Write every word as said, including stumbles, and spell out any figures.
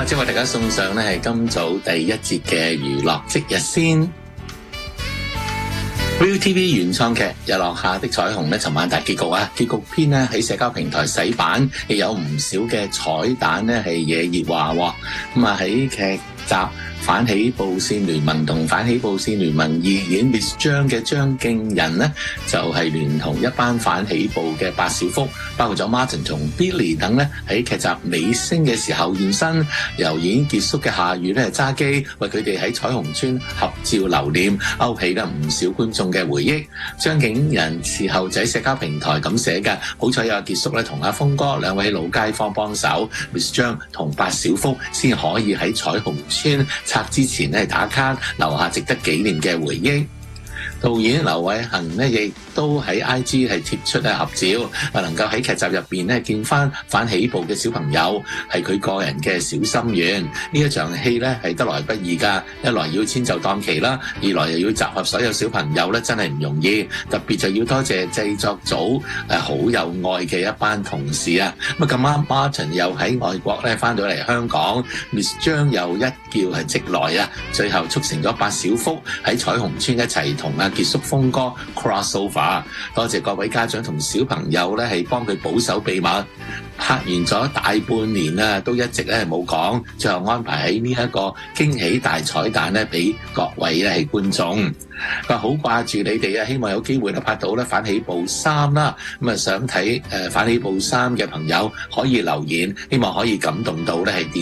即係為大家送上呢係今早第一節嘅娛樂即日先。V T V 原創劇《日落下的彩虹》咧，尋晚大結局啊！結局篇咧喺社交平台洗版，亦有唔少嘅彩蛋咧係惹熱話喎。咁啊喺劇集《反起步線聯盟》同《反起步線聯盟二》演 Miss 張嘅張敬仁呢，就係、是、聯同一班反起步嘅八小福，包括咗 Martin 同 Billy 等咧，喺劇集尾聲嘅時候現身，由演結束嘅夏雨咧揸機為佢哋喺彩虹村合照留念，勾起咧唔少觀眾嘅回憶。張敬仁事後就喺社交平台咁寫嘅，好彩有阿結叔咧同阿峰哥兩位老街坊幫手 ，Miss 張同八小福先可以喺彩虹村拆之前咧打卡，留下值得紀念嘅回憶。導演劉偉恒呢亦都喺 I G 係貼出咧合照，話能夠喺劇集入邊咧見翻反起步嘅小朋友，係佢個人嘅小心願。呢一場戲咧係得來不易㗎，一來要遷就檔期啦，二來又要集合所有小朋友咧，真係唔容易。特別就要多謝製作組誒好有愛嘅一班同事啊！咁啊咁啱 Martin 又喺外國咧翻到嚟香港 ，Miss 張又一叫係即來啊，最後促成咗八小福喺彩虹村一齊同阿結叔峰哥 crossover， 多謝各位家長同小朋友咧，係幫佢保守秘密。拍完咗大半年啦，都一直咧冇講，最後安排喺呢一個驚喜大彩蛋咧，俾各位咧係觀眾。佢話好掛住你哋啊，希望有機會咧拍到咧反起步三啦。咁啊想睇誒反起步三嘅朋友可以留言，希望可以感動到咧係電